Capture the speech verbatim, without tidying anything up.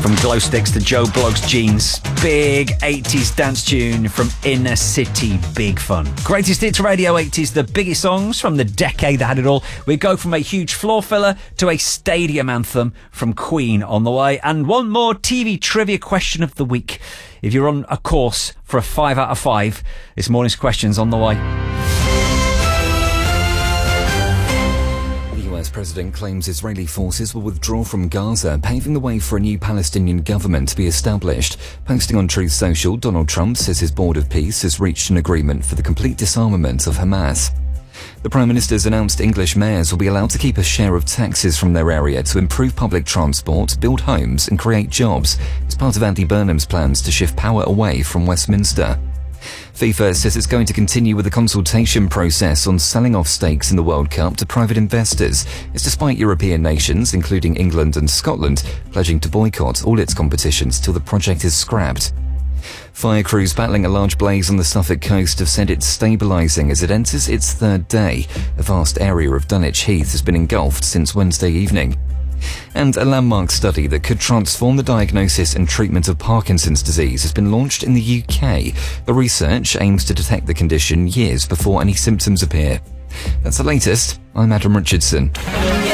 From glow sticks to Joe Blogg's jeans. Big eighties dance tune from Inner City Big Fun. Greatest hits radio eighties, the biggest songs from the decade that had it all. We go from a huge floor filler to a stadium anthem from Queen on the way. And one more T V trivia question of the week. If you're on a course for a five out of five, this morning's question's on the way. The U S president claims Israeli forces will withdraw from Gaza, paving the way for a new Palestinian government to be established. Posting on Truth Social, Donald Trump says his Board of Peace has reached an agreement for the complete disarmament of Hamas. The Prime Minister's announced English mayors will be allowed to keep a share of taxes from their area to improve public transport, build homes and create jobs. It's part of Andy Burnham's plans to shift power away from Westminster. FIFA says it's going to continue with the consultation process on selling off stakes in the World Cup to private investors. It's despite European nations, including England and Scotland, pledging to boycott all its competitions till the project is scrapped. Fire crews battling a large blaze on the Suffolk coast have said it's stabilising as it enters its third day. A vast area of Dunwich Heath has been engulfed since Wednesday evening. And a landmark study that could transform the diagnosis and treatment of Parkinson's disease has been launched in the U K. The research aims to detect the condition years before any symptoms appear. That's the latest. I'm Adam Richardson.